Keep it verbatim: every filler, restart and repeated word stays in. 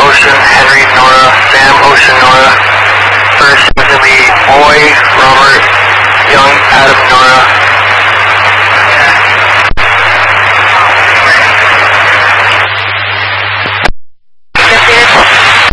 Ocean, Henry, Nora, Sam, Ocean, Nora. First is going to be Boy from